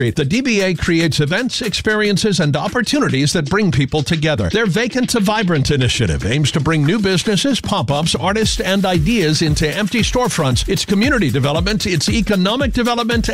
The DBA creates events, experiences, and opportunities that bring people together. Their Vacant to Vibrant initiative aims to bring new businesses, pop-ups, artists, and ideas into empty storefronts. It's community development, it's economic development,